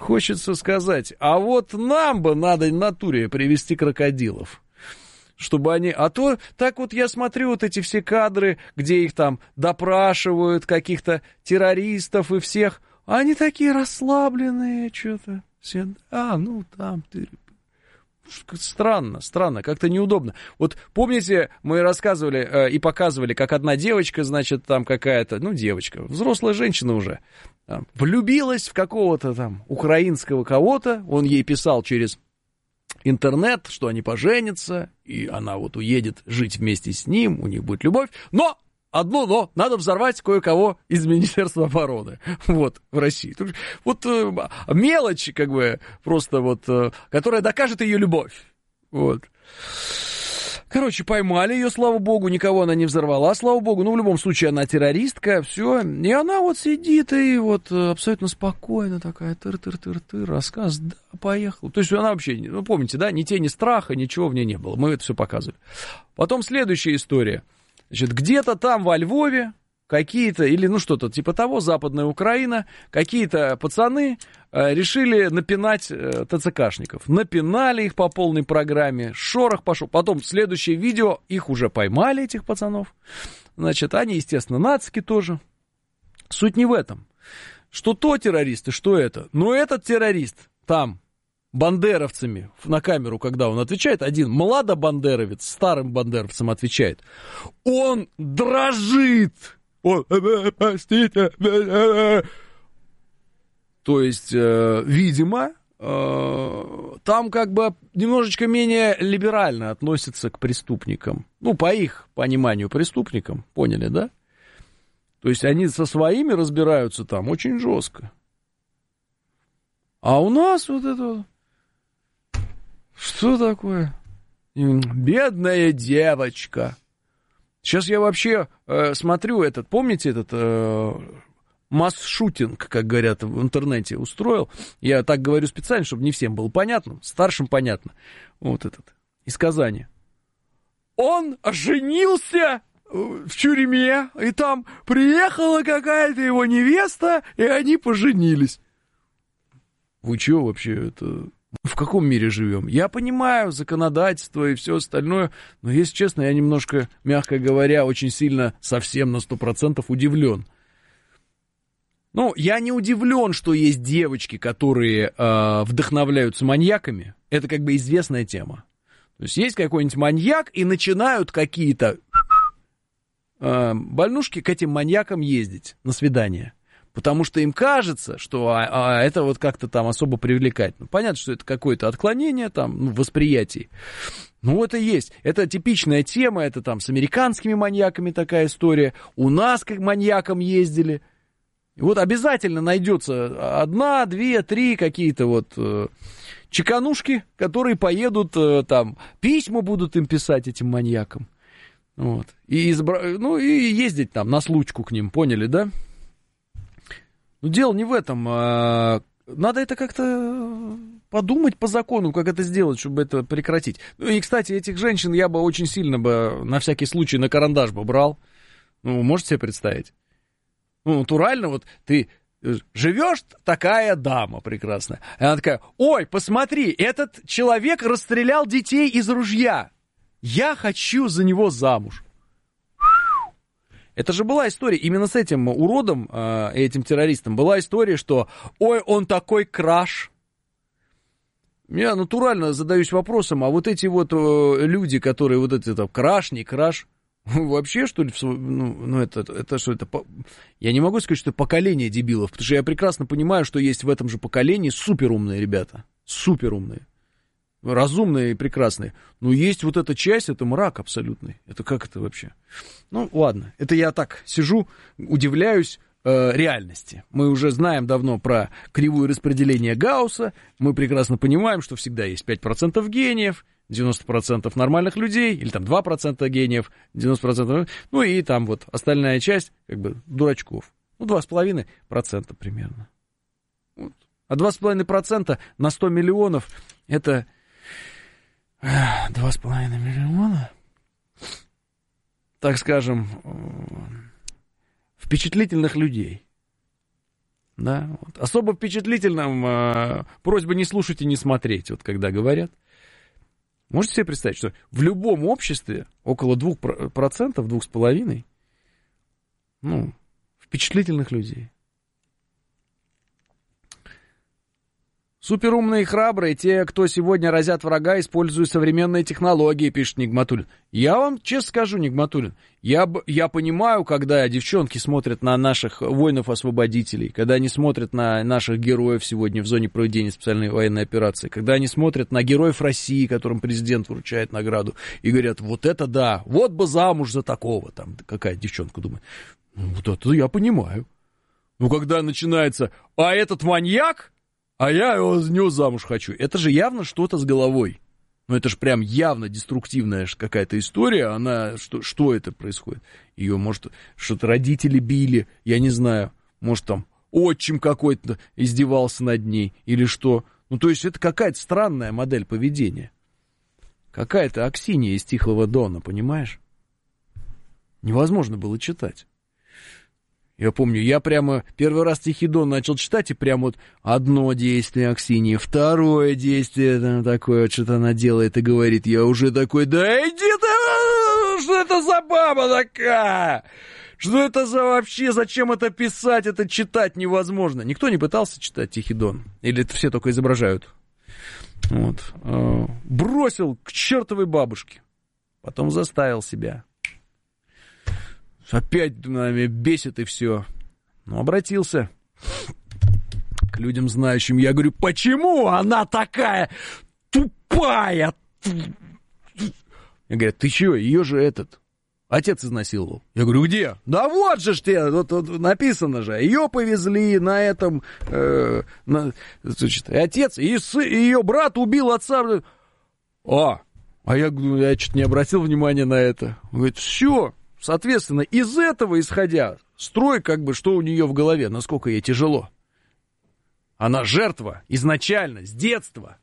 Хочется сказать, а вот нам бы надо в натуре привести крокодилов. Чтобы они... А то так вот я смотрю вот эти все кадры, где их там допрашивают, каких-то террористов и всех. Они такие расслабленные что-то. Все, ну там ты... Странно, как-то неудобно. Вот помните, мы рассказывали и показывали, как одна девочка, значит, там какая-то, девочка, взрослая женщина уже, там, влюбилась в какого-то там украинского кого-то, он ей писал через интернет, что они поженятся, и она вот уедет жить вместе с ним, у них будет любовь, но... Одно но, надо взорвать кое-кого из Министерства обороны, вот, в России. Вот мелочь, как бы, просто вот, которая докажет ее любовь, вот. Короче, поймали ее, слава богу, никого она не взорвала, слава богу, в любом случае она террористка, все, и она вот сидит и вот абсолютно спокойно такая, тыр-тыр-тыр-тыр, рассказ, да, поехал. То есть она вообще, помните, да, ни тени страха, ничего в ней не было, мы это все показывали. Потом следующая история. Значит, где-то там во Львове какие-то, или что-то типа того, Западная Украина, какие-то пацаны решили напинать ТЦКшников. Напинали их по полной программе, шорох пошел. Потом следующее видео, их уже поймали, этих пацанов. Значит, они, естественно, нацики тоже. Суть не в этом. Что то террористы, что это. Но этот террорист там... бандеровцами на камеру, когда он отвечает, один младобандеровец старым бандеровцам отвечает, он дрожит. Он, простите. То есть, видимо, там как бы немножечко менее либерально относятся к преступникам. По их пониманию преступникам, поняли, да? То есть, они со своими разбираются там очень жестко. А у нас вот это... Что такое? Бедная девочка. Сейчас я вообще смотрю помните этот масс-шутинг, как говорят в интернете, устроил. Я так говорю специально, чтобы не всем было понятно, старшим понятно. Вот этот, из Казани. Он женился в тюрьме, и там приехала какая-то его невеста, и они поженились. Вы чё вообще это... В каком мире живем? Я понимаю законодательство и все остальное, но, если честно, я немножко, мягко говоря, очень сильно, совсем на 100% удивлен. Я не удивлен, что есть девочки, которые вдохновляются маньяками. Это как бы известная тема. То есть какой-нибудь маньяк, и начинают какие-то больнушки к этим маньякам ездить на свидание. Потому что им кажется, что это вот как-то там особо привлекательно. Понятно, что это какое-то отклонение там, в восприятии. Это есть. Это типичная тема, это там с американскими маньяками такая история. У нас как маньякам ездили. И вот обязательно найдется 1, 2, 3 какие-то вот чеканушки, которые поедут там, письма будут им писать этим маньякам. Вот. И ездить там на случку к ним, поняли, да? Дело не в этом. Надо это как-то подумать по закону, как это сделать, чтобы это прекратить. И, кстати, этих женщин я бы очень сильно на всякий случай на карандаш бы брал. Можете себе представить? Натурально, вот ты живешь, такая дама прекрасная. И она такая, ой, посмотри, этот человек расстрелял детей из ружья. Я хочу за него замуж. Это же была история, именно с этим уродом, этим террористом, была история, что, ой, он такой краш. Я натурально задаюсь вопросом, а вот эти вот люди, которые вот эти там краш, не краш, вообще, что ли, это что это? Я не могу сказать, что это поколение дебилов, потому что я прекрасно понимаю, что есть в этом же поколении суперумные ребята, суперумные. Разумные и прекрасные. Но есть вот эта часть, это мрак абсолютный. Это как это вообще? Ладно. Это я так сижу, удивляюсь реальности. Мы уже знаем давно про кривую распределение Гаусса. Мы прекрасно понимаем, что всегда есть 5% гениев, 90% нормальных людей, или там 2% гениев, 90%, и там вот остальная часть, как бы, дурачков. 2,5% примерно. А 2,5% на 100 миллионов это 2,5 миллиона, так скажем, впечатлительных людей. Да, вот. Особо впечатлительным просьба не слушать и не смотреть, вот когда говорят. Можете себе представить, что в любом обществе около 2%, 2,5%, ну, впечатлительных людей. Суперумные и храбрые, те, кто сегодня разят врага, используя современные технологии, пишет Нигматуллин. Я вам честно скажу, Нигматуллин, я понимаю, когда девчонки смотрят на наших воинов-освободителей, когда они смотрят на наших героев сегодня в зоне проведения специальной военной операции, когда они смотрят на героев России, которым президент вручает награду, и говорят, вот это да, вот бы замуж за такого, там какая девчонка думает. Ну, вот это я понимаю. Ну, когда начинается, а этот маньяк, а я его за него замуж хочу. Это же явно что-то с головой. Ну, это же прям явно деструктивная какая-то история. Она, что это происходит? Ее, может, что-то родители били, я не знаю. Может, там отчим какой-то издевался над ней или что. Ну, то есть это какая-то странная модель поведения. Какая-то Аксинья из Тихого Дона, понимаешь? Невозможно было читать. Я помню, я прямо первый раз Тихий Дон начал читать, и прям вот одно действие Аксиньи, второе действие там такое, вот что-то она делает и говорит, я уже такой, да иди ты, что это за баба такая? Что это за вообще, зачем это писать, это читать невозможно. Никто не пытался читать Тихий Дон, или это все только изображают. Вот. Бросил к чертовой бабушке, потом заставил себя. Опять меня бесит и все. Ну, обратился к людям знающим. Я говорю, почему она такая тупая? Мне говорят, ты чё, ее же отец изнасиловал. Я говорю, где? Да вот же ж тебе, вот написано же. Ее повезли на этом, значит, и отец, и ее брат убил отца. А я говорю, я что-то не обратил внимания на это. Он говорит, все. Соответственно, из этого исходя, строй как бы, что у нее в голове, насколько ей тяжело. Она жертва изначально, с детства.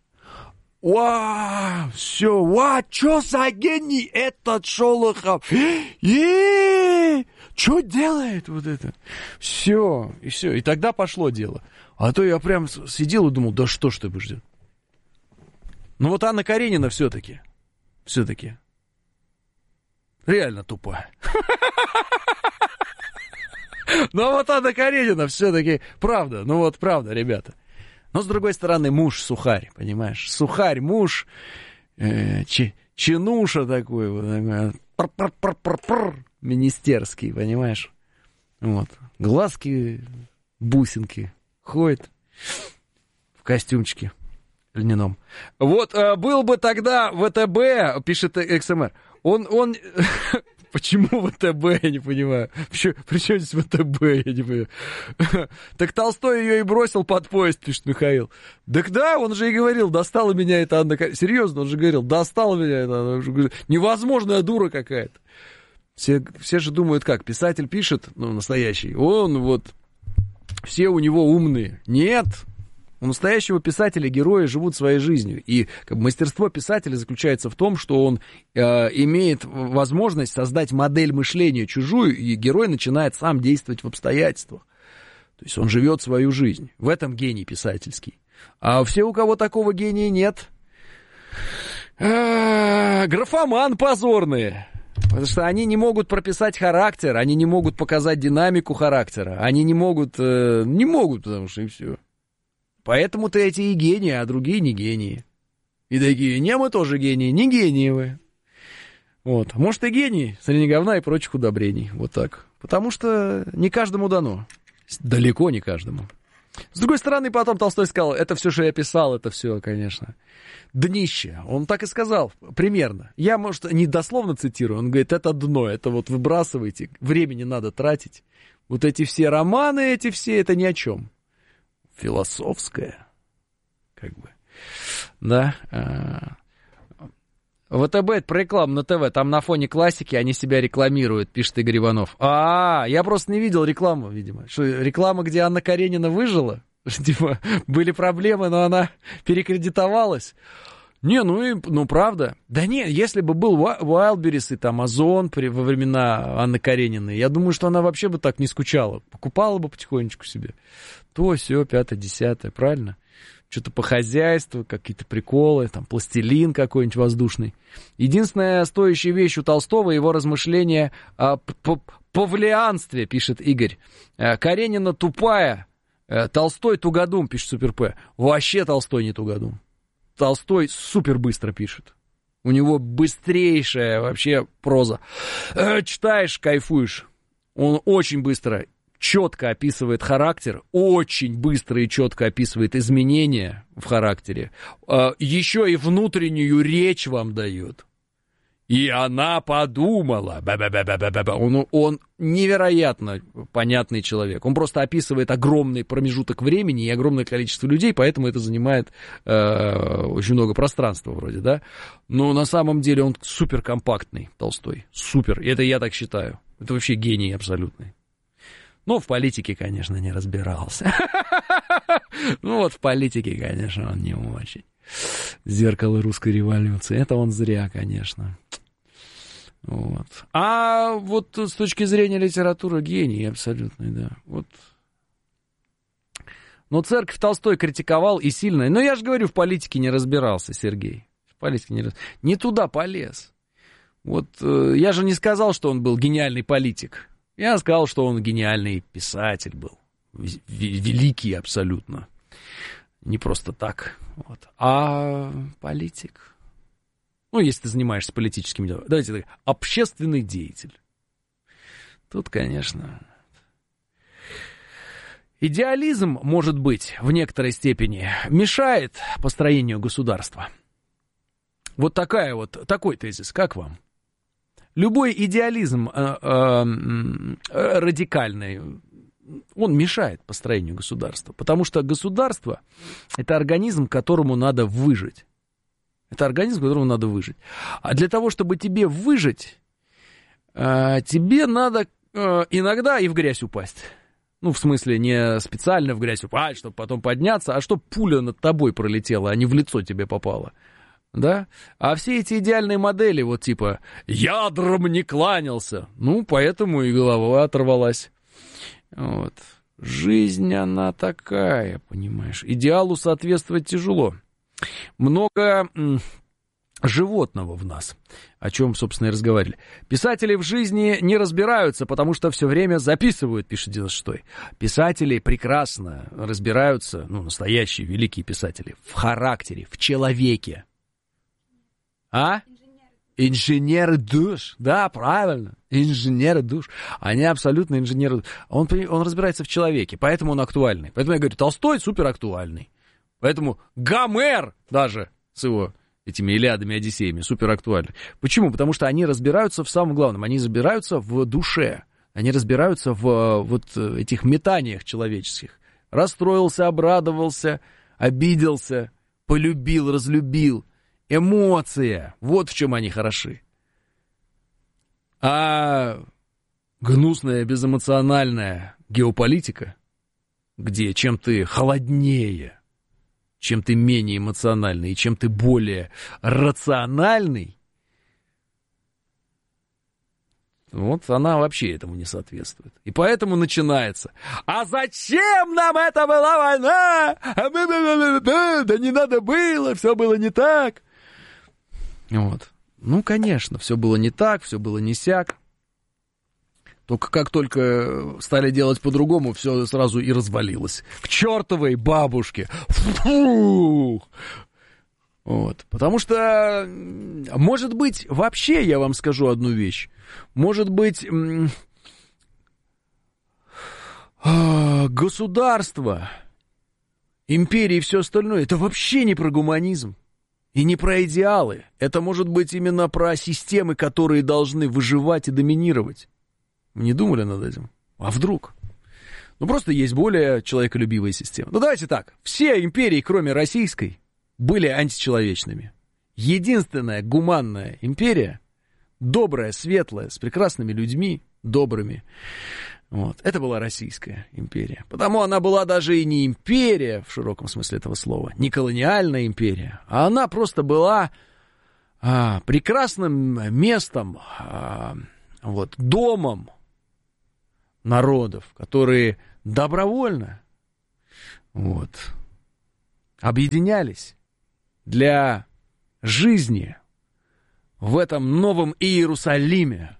Все, что за гений этот Шолохов? Что делает вот это? Все. И тогда пошло дело. А то я прям сидел и думал, да что ж ты будешь делать? Ну вот Анна Каренина все-таки. Реально тупая. Но вот Анна Каренина все-таки правда. Ну вот правда, ребята. Но с другой стороны, муж сухарь, понимаешь? Сухарь, муж, чинуша такой, вот, министерский, понимаешь? Вот. Глазки, бусинки. Ходит в костюмчике льняном. Вот был бы тогда ВТБ, пишет XMR, он... Почему ВТБ, я не понимаю. Причем здесь ВТБ, я не понимаю. Так Толстой ее и бросил под поезд, пишет Михаил. Так да, он же и говорил, достала меня эта Анна Каренина. Серьезно, он же говорил, достала меня эта Анна. Невозможная дура какая-то. Все же думают, как, писатель пишет, ну, настоящий, он вот, все у него умные. Нет. У настоящего писателя герои живут своей жизнью. И как бы, мастерство писателя заключается в том, что он имеет возможность создать модель мышления чужую, и герой начинает сам действовать в обстоятельствах. То есть он живет свою жизнь. В этом гений писательский. А все, у кого такого гения нет, графоман позорные. Потому что они не могут прописать характер, они не могут показать динамику характера. Они не могут, потому что и все. Поэтому-то эти и гении, а другие не гении. И такие, не, мы тоже гении, не гении вы. Вот. Может, и гений, среди говна и прочих удобрений. Вот так. Потому что не каждому дано. Далеко не каждому. С другой стороны, потом Толстой сказал, это все, что я писал, это все, конечно, днище. Он так и сказал, примерно. Я, может, не дословно цитирую, он говорит, это дно, это вот выбрасывайте, времени надо тратить. Вот эти все романы, это ни о чем. Философская, как бы, да. ВТБ, это про рекламу на ТВ, там на фоне классики они себя рекламируют, пишет Игорь Иванов. Я просто не видел рекламу, видимо. Что, реклама, где Анна Каренина выжила? Типа, были проблемы, но она перекредитовалась. Ну, правда. Да нет, если бы был Wildberries и там Озон во времена Анны Карениной, я думаю, что она вообще бы так не скучала. Покупала бы потихонечку себе. То, сё, 5-е, 10-е, правильно? Что-то по хозяйству, какие-то приколы, там, пластилин какой-нибудь воздушный. Единственная стоящая вещь у Толстого — его размышления о павлианстве, пишет Игорь. Каренина тупая, Толстой тугодум, пишет Супер П. Вообще Толстой не тугодум. Толстой супер быстро пишет. У него быстрейшая вообще проза. Читаешь, кайфуешь. Он очень быстро, четко описывает характер, очень быстро и четко описывает изменения в характере. Еще и внутреннюю речь вам дает. И она подумала. Он невероятно понятный человек. Он просто описывает огромный промежуток времени и огромное количество людей, поэтому это занимает очень много пространства вроде, да. Но на самом деле он супер компактный, Толстой. Супер. Это я так считаю. Это вообще гений абсолютный. Но в политике, конечно, не разбирался. Ну вот в политике, конечно, он не очень. Зеркало русской революции. Это он зря, конечно. Вот. А вот с точки зрения литературы гений абсолютный, да. Вот. Но церковь Толстой критиковал и сильно. Но я же говорю, в политике не разбирался, Сергей. В политике не туда полез. Вот я же не сказал, что он был гениальный политик. Я сказал, что он гениальный писатель был. Великий абсолютно. Не просто так. Вот. А политик? Ну, если ты занимаешься политическими делами. Давайте так. Общественный деятель. Тут, конечно... Идеализм, может быть, в некоторой степени мешает построению государства. Вот такой тезис. Как вам? Любой идеализм радикальный, он мешает построению государства. Потому что государство — это организм, которому надо выжить. Это организм, которому надо выжить. А для того, чтобы тебе выжить, тебе надо иногда и в грязь упасть. Ну, в смысле, не специально в грязь упасть, чтобы потом подняться, а чтобы пуля над тобой пролетела, а не в лицо тебе попала. Да? А все эти идеальные модели, вот типа «ядром не кланялся», ну, поэтому и голова оторвалась. Вот. Жизнь, она такая, понимаешь. Идеалу соответствовать тяжело. Много животного в нас, о чем, собственно, и разговаривали. Писатели в жизни не разбираются, потому что все время записывают, пишет 96-й. Писатели прекрасно разбираются, ну, настоящие великие писатели, в характере, в человеке. А? Инженеры душ. Да, правильно. Инженеры душ. Они абсолютно инженеры душ. Он разбирается в человеке, поэтому он актуальный. Поэтому я говорю, Толстой супер актуальный. Поэтому Гомер даже с его этими Илиадами, Одиссеями супер актуальный. Почему? Потому что они разбираются в самом главном. Они разбираются в душе. Они разбираются в вот этих метаниях человеческих. Расстроился, обрадовался, обиделся, полюбил, разлюбил. Эмоция. Вот в чем они хороши. А гнусная, безэмоциональная геополитика, где чем ты холоднее, чем ты менее эмоциональный, и чем ты более рациональный, вот она вообще этому не соответствует. И поэтому начинается. А зачем нам это была война? Да не надо было, все было не так. Вот. Ну, конечно, все было не так, все было не сяк. Только как только стали делать по-другому, все сразу и развалилось. К чертовой бабушке. Фух. Вот. Потому что, может быть, вообще я вам скажу одну вещь. Может быть, государство, империи и все остальное, это вообще не про гуманизм. И не про идеалы. Это может быть именно про системы, которые должны выживать и доминировать. Вы не думали над этим? А вдруг? Ну, просто есть более человеколюбивые системы. Ну, давайте так. Все империи, кроме российской, были античеловечными. Единственная гуманная империя, добрая, светлая, с прекрасными людьми, добрыми, Вот. Это была Российская империя. Потому она была даже и не империя, в широком смысле этого слова, не колониальная империя, а она просто была прекрасным местом, вот, домом народов, которые добровольно вот, объединялись для жизни в этом новом Иерусалиме.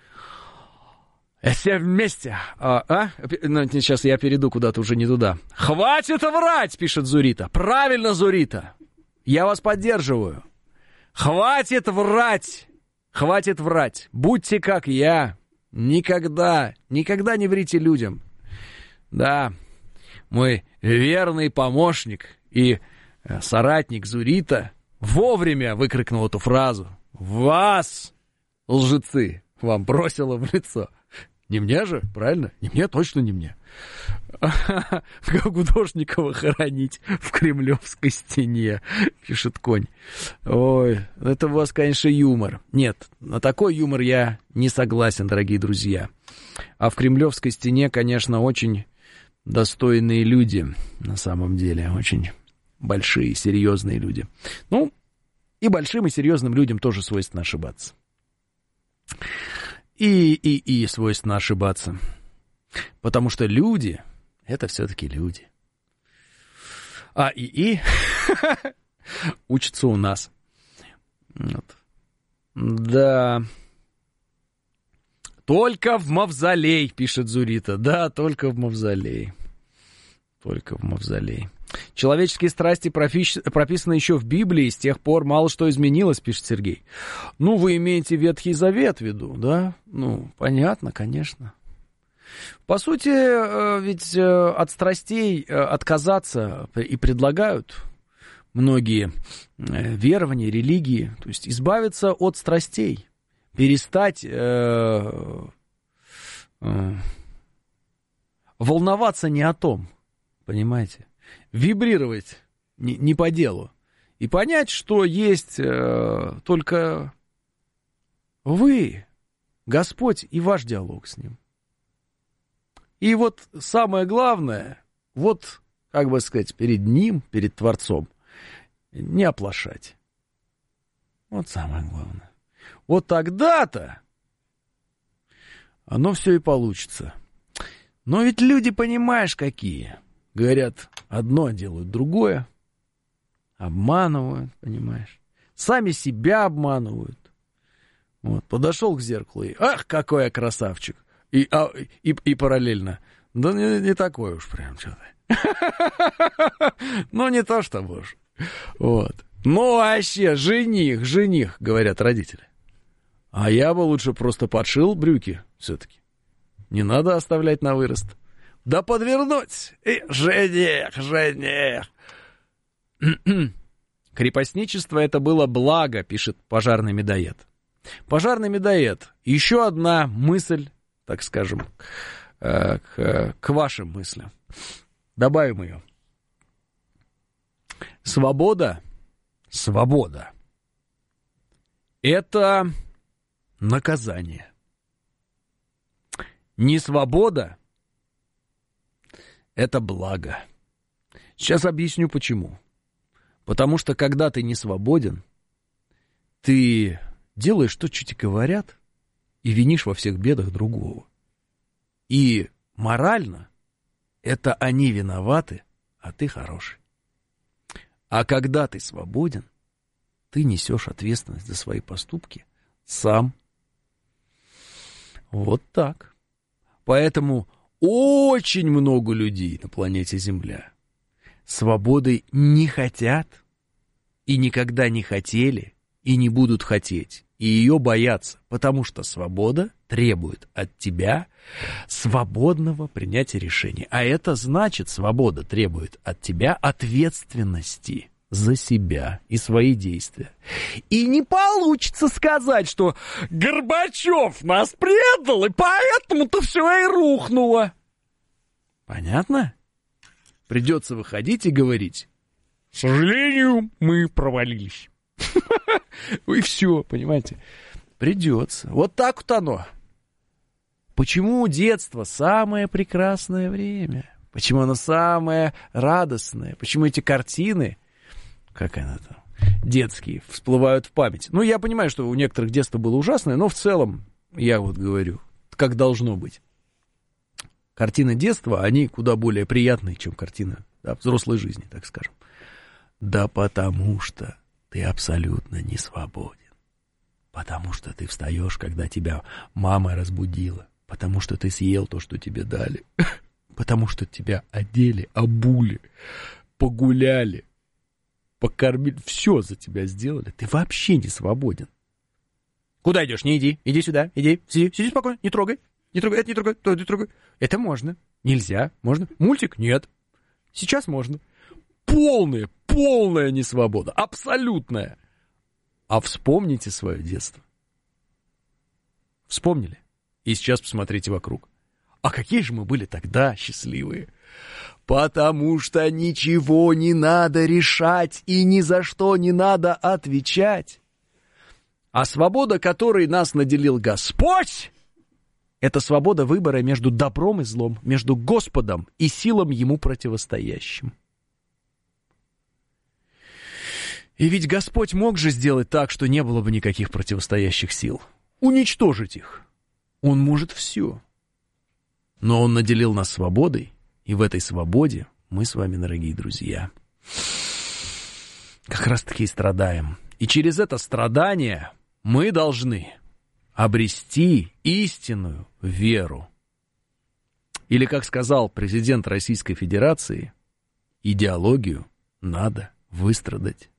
Все вместе. Ну, сейчас я перейду куда-то уже не туда. Хватит врать, пишет Зурита. Правильно, Зурита. Я вас поддерживаю. Хватит врать. Хватит врать. Будьте как я. Никогда не врите людям. Да, мой верный помощник и соратник Зурита вовремя выкрикнул эту фразу. Вас, лжецы, вам бросило в лицо. Не мне же, правильно? Не мне, точно не мне. Как Гудошникова хоронить в Кремлевской стене, пишет Конь. Ой, это у вас, конечно, юмор. Нет, на такой юмор я не согласен, дорогие друзья. А в Кремлевской стене, конечно, очень достойные люди, на самом деле. Очень большие, серьезные люди. Ну, и большим, и серьезным людям тоже свойственно ошибаться. И свойственно ошибаться. Потому что люди — это все-таки люди. Учатся у нас. Вот. Да. Только в мавзолей, пишет Зурита. Да, только в мавзолей. Только в мавзолей. Человеческие страсти прописаны еще в Библии, с тех пор мало что изменилось, пишет Сергей. Ну, вы имеете Ветхий Завет в виду, да? Ну, понятно, конечно. По сути, ведь от страстей отказаться и предлагают многие верования, религии, то есть избавиться от страстей, перестать волноваться не о том, понимаете? Вибрировать не по делу. И понять, что есть только вы, Господь и ваш диалог с Ним. И вот самое главное, вот, как бы сказать, перед Ним, перед Творцом, не оплошать. Вот самое главное. Вот тогда-то оно все и получится. Но ведь люди, понимаешь, какие... Говорят одно, делают другое. Обманывают, понимаешь. Сами себя обманывают. Вот, подошел к зеркалу и... Ах, какой я красавчик! И параллельно. Да не такой уж прям что-то. Ну, не то чтобы уж. Вот. Ну, вообще, жених, говорят родители. А я бы лучше просто подшил брюки все-таки. Не надо оставлять на вырост. Да подвернуть! И жених! Крепостничество — это было благо, пишет пожарный медоед. Пожарный медоед. Еще одна мысль, так скажем, к вашим мыслям. Добавим ее. Свобода — это наказание. Несвобода — это благо. Сейчас объясню почему. Потому что, когда ты не свободен, ты делаешь то, что тебе говорят, и винишь во всех бедах другого. И морально это они виноваты, а ты хороший. А когда ты свободен, ты несешь ответственность за свои поступки сам. Вот так. Поэтому очень много людей на планете Земля свободы не хотят и никогда не хотели и не будут хотеть. И ее боятся, потому что свобода требует от тебя свободного принятия решений. А это значит, свобода требует от тебя ответственности за себя и свои действия. И не получится сказать, что Горбачев нас предал, и поэтому-то все и рухнуло. Понятно? Придется выходить и говорить: к сожалению, мы провалились. И все, понимаете? Придется. Вот так вот оно. Почему детство самое прекрасное время? Почему оно самое радостное? Почему эти картины, как она там, детские, всплывают в память? Ну, я понимаю, что у некоторых детство было ужасное, но в целом, я вот говорю, как должно быть. Картины детства, они куда более приятные, чем картины взрослой жизни, так скажем. Да потому что ты абсолютно не свободен. Потому что ты встаешь, когда тебя мама разбудила. Потому что ты съел то, что тебе дали. Потому что тебя одели, обули, погуляли, покормили. Все за тебя сделали. Ты вообще не свободен. Куда идешь? Не иди. Иди сюда. Иди. Сиди спокойно. Не трогай. Не трогай. Это не трогай. То не трогай. Это можно. Нельзя. Можно. Мультик? Нет. Сейчас можно. Полная несвобода. Абсолютная. А вспомните свое детство. Вспомнили? И сейчас посмотрите вокруг. А какие же мы были тогда счастливые. Потому что ничего не надо решать и ни за что не надо отвечать. А свобода, которой нас наделил Господь, это свобода выбора между добром и злом, между Господом и силам ему противостоящим. И ведь Господь мог же сделать так, что не было бы никаких противостоящих сил. Уничтожить их. Он может все. Но Он наделил нас свободой, и в этой свободе мы с вами, дорогие друзья, как раз-таки и страдаем. И через это страдание мы должны обрести истинную веру. Или, как сказал президент Российской Федерации, идеологию надо выстрадать.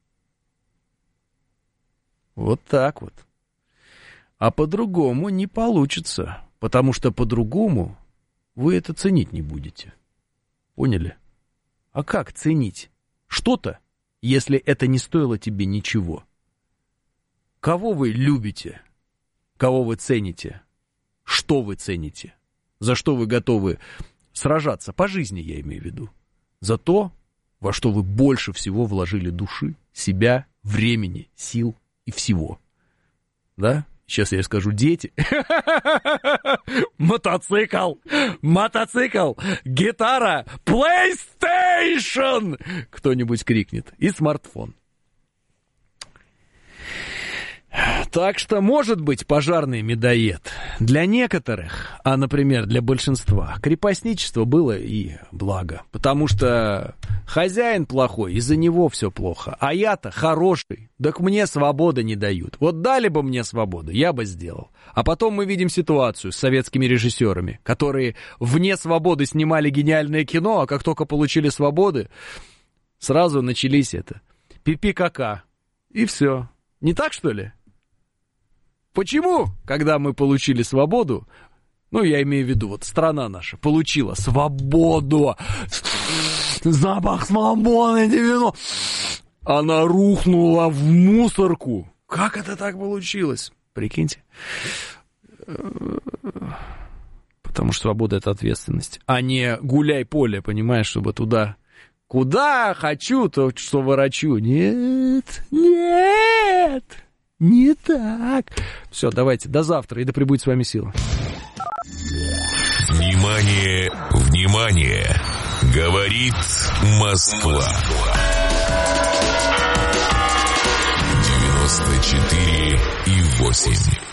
Вот так вот. А по-другому не получится, потому что по-другому вы это ценить не будете. Поняли? А как ценить что-то, если это не стоило тебе ничего? Кого вы любите? Кого вы цените? Что вы цените? За что вы готовы сражаться? По жизни я имею в виду. За то, во что вы больше всего вложили души, себя, времени, сил и всего. Да? Сейчас я скажу: дети. Мотоцикл, гитара, PlayStation! Кто-нибудь крикнет. И смартфон. Так что, может быть, пожарный медоед для некоторых, а, например, для большинства, крепостничество было и благо. Потому что хозяин плохой, из-за него все плохо. А я-то хороший, так мне свободы не дают. Вот дали бы мне свободу, я бы сделал. А потом мы видим ситуацию с советскими режиссерами, которые вне свободы снимали гениальное кино, а как только получили свободы, сразу начались это пипи-кака. И все. Не так, что ли? Почему, когда мы получили свободу, ну, я имею в виду, вот страна наша получила свободу, запах свободы, 90, она рухнула в мусорку. Как это так получилось? Прикиньте. Потому что свобода — это ответственность, а не гуляй поле, понимаешь, чтобы туда... Куда хочу, то что ворочу. Нет. Не так. Все, давайте, до завтра, и да пребудет с вами сила. Внимание! Говорит Москва. 94,8.